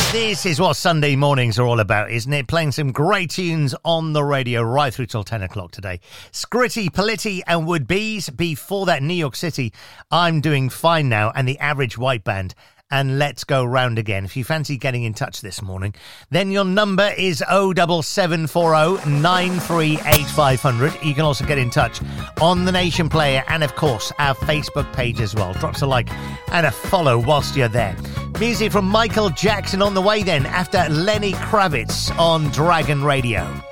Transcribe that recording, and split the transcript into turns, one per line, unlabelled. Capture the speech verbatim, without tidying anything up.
This is what Sunday mornings are all about, isn't it? Playing some great tunes on the radio right through till ten o'clock today. Scritti, Politti and Would Be's. Before that, New York City, I'm Doing Fine Now, and the Average White Band. And Let's Go Round Again. If you fancy getting in touch this morning, then your number is oh seven seven four oh nine three eight five hundred. You can also get in touch on the Nation Player and, of course, our Facebook page as well. Drop us a like and a follow whilst you're there. Music from Michael Jackson on the way then, after Lenny Kravitz on Dragon Radio.